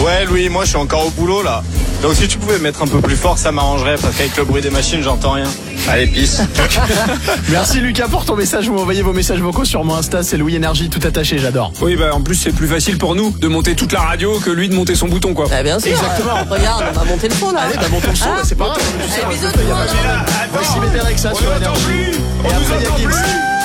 Ouais Louis, moi je suis encore au boulot là. Donc si tu pouvais mettre un peu plus fort, ça m'arrangerait parce qu'avec le bruit des machines, j'entends rien. Allez, pisse. Merci Lucas pour ton message. Vous m'envoyez vos messages vocaux sur mon Insta, c'est Louis Énergie tout attaché, j'adore. Oui, bah en plus c'est plus facile pour nous de monter toute la radio que lui de monter son bouton, quoi. Ah, bien sûr. Exactement. Regarde, on va monter le son là. Allez, bah montons le son, Ah. c'est pas grave. Tu sais, Allez, on bisous va tout le y a monde. pas de- Voici Métérexa sur Énergie. Et après, il y a Gims.